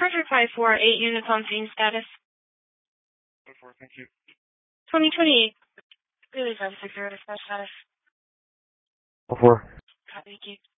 Perfect 548 units on scene status. 4, thank you. 2028. Really 560 dispatch status. 4. Copy, thank you.